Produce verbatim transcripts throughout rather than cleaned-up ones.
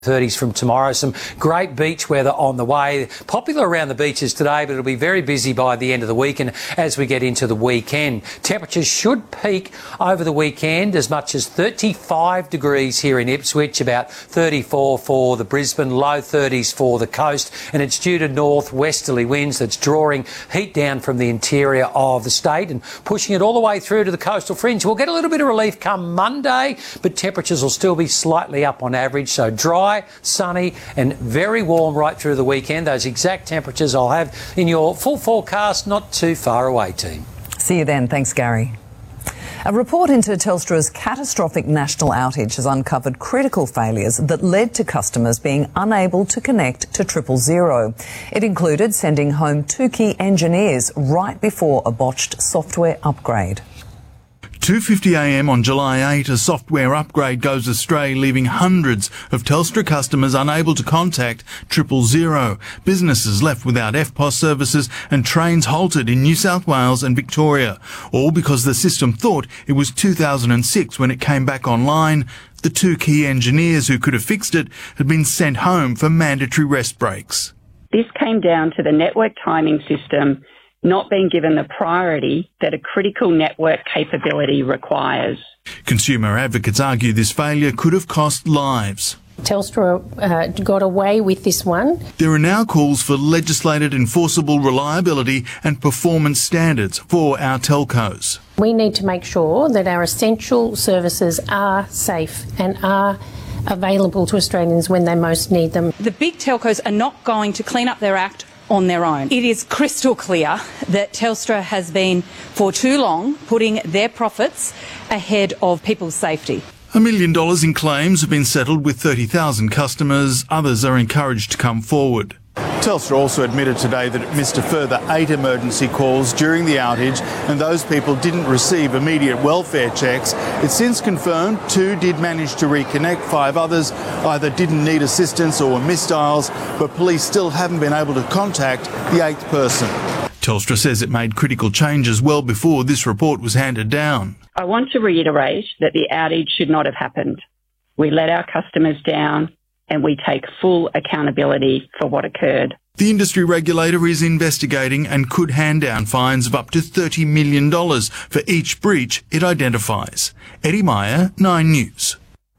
thirties from tomorrow. Some great beach weather on the way. Popular around the beaches today, but it'll be very busy by the end of the week and as we get into the weekend. Temperatures should peak over the weekend as much as thirty-five degrees here in Ipswich, about thirty-four for the Brisbane, low thirties for the coast, and it's due to northwesterly winds that's drawing heat down from the interior of the state and pushing it all the way through to the coastal fringe. We'll get a little bit of relief come Monday, but temperatures will still be slightly up on average, so dry, sunny and very warm right through the weekend. Those exact temperatures I'll have in your full forecast not too far away, team. See you then. Thanks, Gary. A report into Telstra's catastrophic national outage has uncovered critical failures that led to customers being unable to connect to triple zero. It included sending home two key engineers right before a botched software upgrade. two fifty a m on July eighth, a software upgrade goes astray, leaving hundreds of Telstra customers unable to contact triple zero. Businesses left without F P O S services and trains halted in New South Wales and Victoria, all because the system thought it was two thousand six when it came back online. The two key engineers who could have fixed it had been sent home for mandatory rest breaks. This came down to the network timing system not being given the priority that a critical network capability requires. Consumer advocates argue this failure could have cost lives. Telstra uh, got away with this one. There are now calls for legislated enforceable reliability and performance standards for our telcos. We need to make sure that our essential services are safe and are available to Australians when they most need them. The big telcos are not going to clean up their act on their own. It is crystal clear that Telstra has been for too long putting their profits ahead of people's safety. A million dollars in claims have been settled with thirty thousand customers. Others are encouraged to come forward. Telstra also admitted today that it missed a further eight emergency calls during the outage and those people didn't receive immediate welfare checks. It's since confirmed two did manage to reconnect, five others either didn't need assistance or were missed dials, but police still haven't been able to contact the eighth person. Telstra says it made critical changes well before this report was handed down. I want to reiterate that the outage should not have happened. We let our customers down, and we take full accountability for what occurred. The industry regulator is investigating and could hand down fines of up to thirty million dollars for each breach it identifies. Eddie Meyer, Nine News.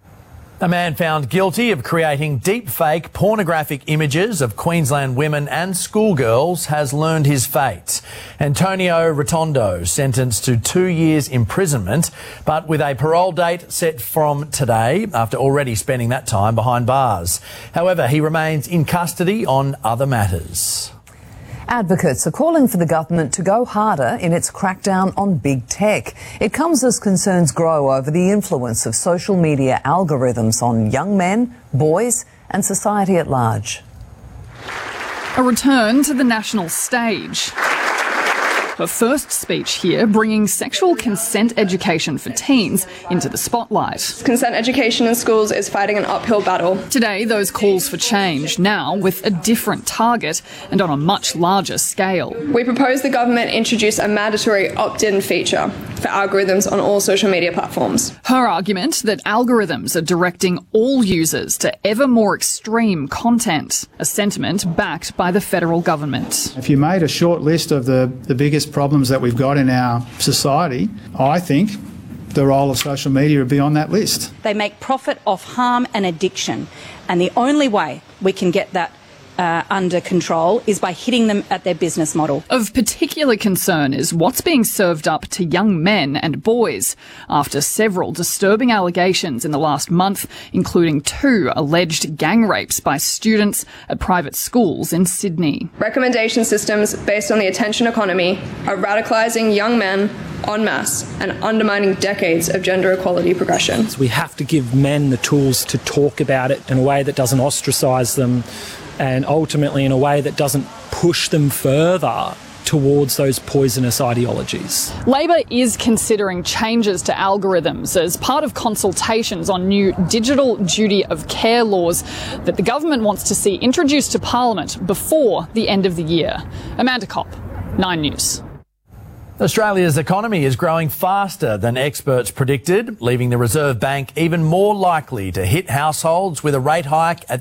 A man found guilty of creating deep-fake pornographic images of Queensland women and schoolgirls has learned his fate. Antonio Rotondo sentenced to two years imprisonment, but with a parole date set from today after already spending that time behind bars. However, he remains in custody on other matters. Advocates are calling for the government to go harder in its crackdown on big tech. It comes as concerns grow over the influence of social media algorithms on young men, boys and society at large. A return to the national stage. Her first speech here bringing sexual consent education for teens into the spotlight. Consent education in schools is fighting an uphill battle. Today, those calls for change, now with a different target and on a much larger scale. We propose the government introduce a mandatory opt-in feature for algorithms on all social media platforms. Her argument that algorithms are directing all users to ever more extreme content, a sentiment backed by the federal government. If you made a short list of the, the biggest problems that we've got in our society, I think the role of social media would be on that list. They make profit off harm and addiction, and the only way we can get that Uh, under control is by hitting them at their business model. Of particular concern is what's being served up to young men and boys after several disturbing allegations in the last month, including two alleged gang rapes by students at private schools in Sydney. Recommendation systems based on the attention economy are radicalising young men en masse and undermining decades of gender equality progression. We have to give men the tools to talk about it in a way that doesn't ostracise them, and ultimately in a way that doesn't push them further towards those poisonous ideologies. Labor is considering changes to algorithms as part of consultations on new digital duty of care laws that the government wants to see introduced to Parliament before the end of the year. Amanda Kopp, Nine News. Australia's economy is growing faster than experts predicted, leaving the Reserve Bank even more likely to hit households with a rate hike at